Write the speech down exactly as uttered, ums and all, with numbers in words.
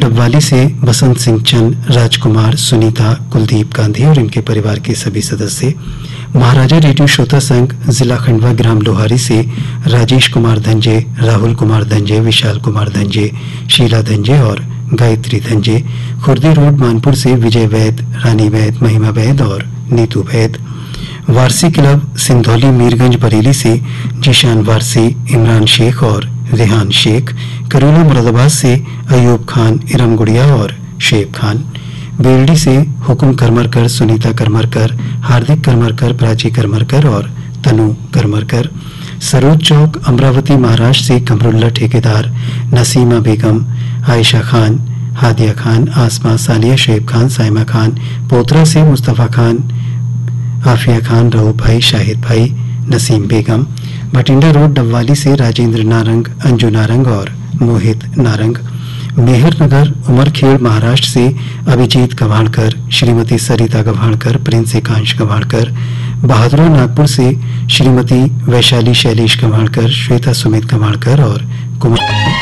डबवाली से बसंत सिंह चंद, राजकुमार, सुनीता, कुलदीप गांधी और इनके परिवार के सभी सदस्य। महाराजा रेडियो श्रोता संघ जिला खंडवा ग्राम लोहारी से राजेश कुमार धंजे, राहुल कुमार धंजे, विशाल कुमार धंजे, शीला धंजे और गायत्री धंजे। खुर्दी रोड मानपुर से विजय वैद, रानी वैद, महिमा वैद और नीतू वैद। वारसी क्लब सिंधौली मीरगंज बरेली से जीशान वारसी, इमरान शेख और रेहान शेख। करोला मुरादाबाद से अयूब खान, इरम गुड़िया और शेब खान। बेलडी से हुकुम करमरकर, सुनीता करमरकर, हार्दिक करमरकर, प्राची करमरकर और तनु करमरकर। सरोज चौक अमरावती महाराष्ट्र से कमरुल्ला ठेकेदार, नसीमा बेगम, आयशा खान, हादिया खान, आसमा, सालिया, शेब खान, साइमा खान। पोतरा से मुस्तफ़ा खान, आफिया खान, रऊफ भाई, शाहिद भाई, नसीम बेगम। भटिंडा रोड डबवाली से राजेंद्र नारंग, अंजू नारंग और मोहित नारंग। मेहर नगर उमरखेड़ महाराष्ट्र से अभिजीत गवाणकर, श्रीमती सरिता गवाणकर, प्रिंस एकांश गवाणकर। बहादुर नागपुर से श्रीमती वैशाली शैलेश गवाणकर, श्वेता सुमित गवाणकर और कुमार